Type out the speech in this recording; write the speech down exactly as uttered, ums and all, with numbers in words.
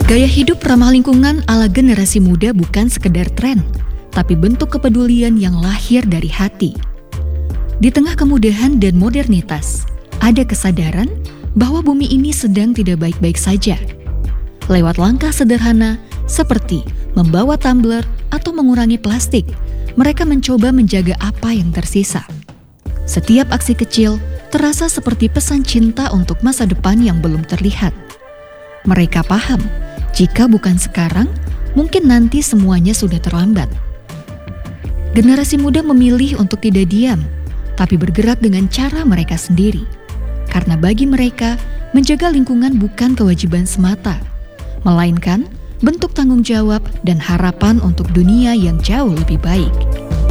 Gaya hidup ramah lingkungan ala generasi muda bukan sekedar tren, tapi bentuk kepedulian yang lahir dari hati. Di tengah kemudahan dan modernitas, ada kesadaran bahwa bumi ini sedang tidak baik-baik saja. Lewat langkah sederhana seperti membawa tumbler atau mengurangi plastik, mereka mencoba menjaga apa yang tersisa. Setiap aksi kecil terasa seperti pesan cinta untuk masa depan yang belum terlihat. Mereka paham, jika bukan sekarang, mungkin nanti semuanya sudah terlambat. Generasi muda memilih untuk tidak diam, tapi bergerak dengan cara mereka sendiri. Karena bagi mereka, menjaga lingkungan bukan kewajiban semata, melainkan bentuk tanggung jawab dan harapan untuk dunia yang jauh lebih baik.